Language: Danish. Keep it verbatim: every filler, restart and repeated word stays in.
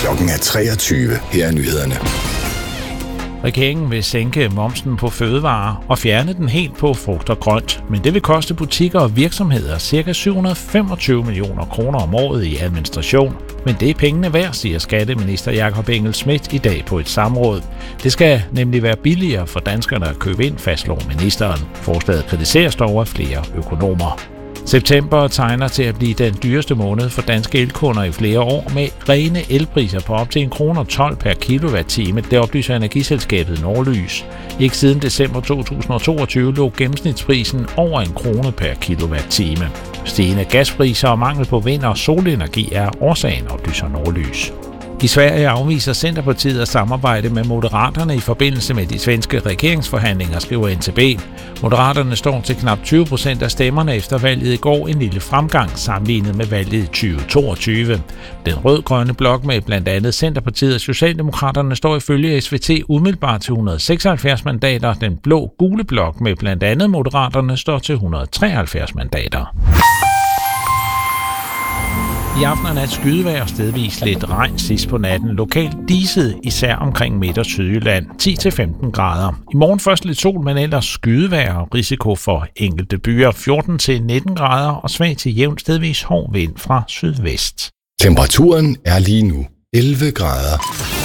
Klokken er treogtyve. Her er nyhederne. Regeringen vil sænke momsen på fødevarer og fjerne den helt på frugt og grønt, men det vil koste butikker og virksomheder ca. syv hundrede og femogtyve millioner kroner om året i administration. Men det er pengene værd, siger skatteminister Jakob Engel-Schmidt i dag på et samråd. Det skal nemlig være billigere for danskerne at købe ind, fastslår ministeren. Forslaget kritiseres dog af flere økonomer. September tegner til at blive den dyreste måned for danske elkunder i flere år med rene elpriser på op til en krone og tolv per kilowatt-time. Det oplyser energiselskabet Norlys. Ikke siden december to tusind og toogtyve lå gennemsnitsprisen over en krone per kilowatt-time. Stigende gaspriser og mangel på vind- og solenergi er årsagen, oplyser Norlys. I Sverige afviser Centerpartiet at samarbejde med Moderaterne i forbindelse med de svenske regeringsforhandlinger, skriver N T B. Moderaterne står til knap tyve procent af stemmerne efter valget i går, en lille fremgang sammenlignet med valget i tyve toogtyve. Den rød-grønne blok med blandt andet Centerpartiet og Socialdemokraterne står ifølge S V T umiddelbart til et hundrede og seksoghalvfjerds mandater. Den blå-gule blok med blandt andet Moderaterne står til et hundrede og treoghalvfjerds mandater. I aften er nat skydevejr og stedvis lidt regn sidst på natten. Lokalt diset, især omkring Midt- og Sydjylland, ti til femten grader. I morgen først lidt sol, men ellers skydevejr og risiko for enkelte byer, fjorten til nitten grader og svag til jævnt stedvis hård vind fra sydvest. Temperaturen er lige nu elleve grader.